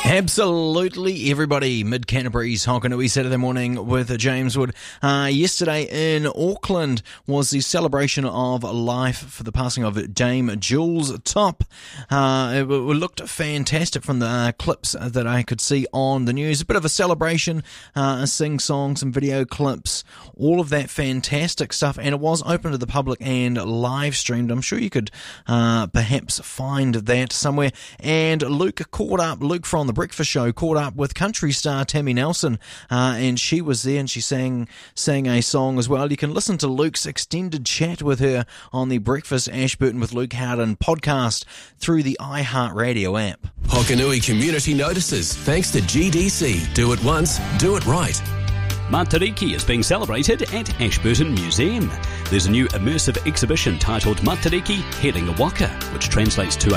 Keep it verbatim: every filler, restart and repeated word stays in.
Absolutely, everybody. Mid Canterbury's Hokanui Saturday morning with James Wood. Uh, yesterday in Auckland was the celebration of life for the passing of Dame Jules Top. Uh, it, it looked fantastic from the uh, clips that I could see on the news. A bit of a celebration, uh, sing songs and video clips, all of that fantastic stuff. And it was open to the public and live streamed. I'm sure you could uh, perhaps find that somewhere. And Luke caught up, Luke from the Breakfast Show caught up with country star Tammy Nelson, uh, and she was there and she sang sang a song as well. You can listen to Luke's extended chat with her on the Breakfast Ashburton with Luke Howden podcast through the iHeartRadio app. Hokanui Community Notices, thanks to G D C. Do it once, do it right. Matariki is being celebrated at Ashburton Museum. There's a new immersive exhibition titled Matariki Heading a Waka, which translates to a